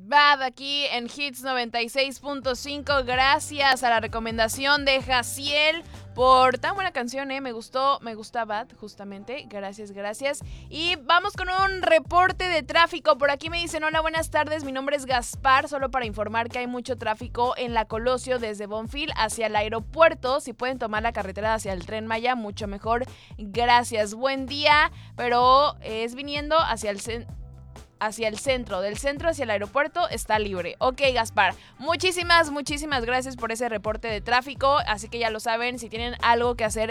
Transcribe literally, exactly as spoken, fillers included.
Bad aquí en Hits noventa y seis punto cinco. Gracias a la recomendación de Jaciel por tan buena canción, ¿eh? Me gustó, me gusta Bad, justamente. Gracias, gracias. Y vamos con un reporte de tráfico. Por aquí me dicen, hola, buenas tardes, mi nombre es Gaspar. Solo para informar que hay mucho tráfico en la Colosio desde Bonfil hacia el aeropuerto. Si pueden tomar la carretera hacia el Tren Maya, mucho mejor. Gracias, buen día. Pero es viniendo hacia el centro. Hacia el centro, del centro hacia el aeropuerto está libre. Ok, Gaspar, muchísimas, muchísimas gracias por ese reporte de tráfico, así que ya lo saben, si tienen algo que hacer